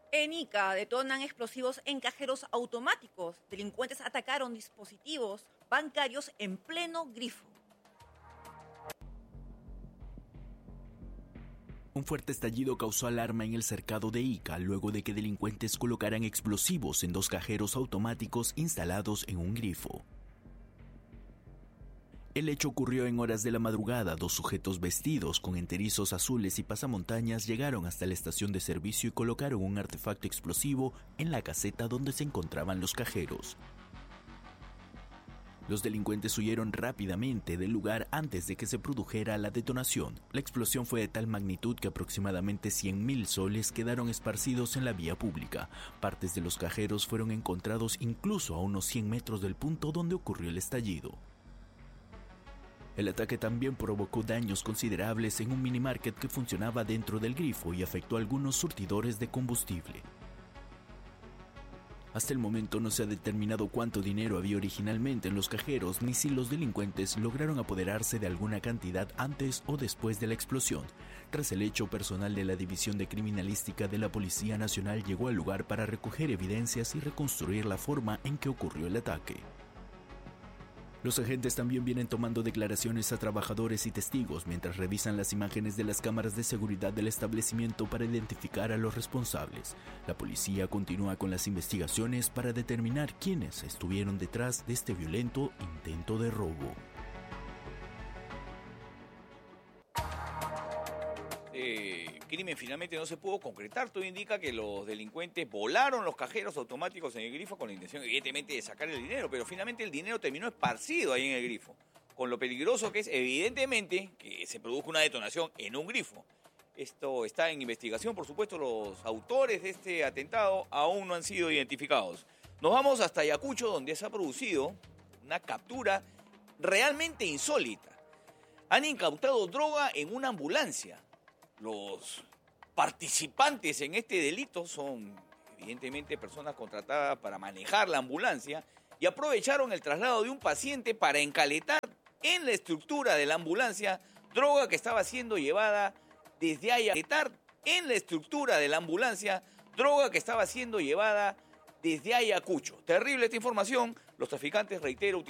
En Ica detonan explosivos en cajeros automáticos. Delincuentes atacaron dispositivos bancarios en pleno Grifo. Un fuerte estallido causó alarma en el cercado de Ica luego de que delincuentes colocaran explosivos en 2 cajeros automáticos instalados en un grifo. El hecho ocurrió en horas de la madrugada. 2 sujetos vestidos con enterizos azules y pasamontañas llegaron hasta la estación de servicio y colocaron un artefacto explosivo en la caseta donde se encontraban los cajeros. Los delincuentes huyeron rápidamente del lugar antes de que se produjera la detonación. La explosión fue de tal magnitud que aproximadamente 100.000 soles quedaron esparcidos en la vía pública. Partes de los cajeros fueron encontrados incluso a unos 100 metros del punto donde ocurrió el estallido. El ataque también provocó daños considerables en un minimarket que funcionaba dentro del grifo y afectó a algunos surtidores de combustible. Hasta el momento no se ha determinado cuánto dinero había originalmente en los cajeros ni si los delincuentes lograron apoderarse de alguna cantidad antes o después de la explosión. Tras el hecho, personal de la División de Criminalística de la Policía Nacional llegó al lugar para recoger evidencias y reconstruir la forma en que ocurrió el ataque. Los agentes también vienen tomando declaraciones a trabajadores y testigos mientras revisan las imágenes de las cámaras de seguridad del establecimiento para identificar a los responsables. La policía continúa con las investigaciones para determinar quiénes estuvieron detrás de este violento intento de robo. Crimen finalmente no se pudo concretar. Todo indica que los delincuentes volaron los cajeros automáticos en el grifo con la intención, evidentemente, de sacar el dinero, pero finalmente el dinero terminó esparcido ahí en el grifo, con lo peligroso que es, evidentemente, que se produjo una detonación en un grifo. Esto está en investigación, por supuesto. Los autores de este atentado aún no han sido identificados. Nos vamos hasta Ayacucho, donde se ha producido una captura realmente insólita. Han incautado droga en una ambulancia. Los participantes en este delito son, evidentemente, personas contratadas para manejar la ambulancia y aprovecharon el traslado de un paciente para encaletar en la estructura de la ambulancia droga que estaba siendo llevada desde Ayacucho. Terrible esta información. Los traficantes, reitero,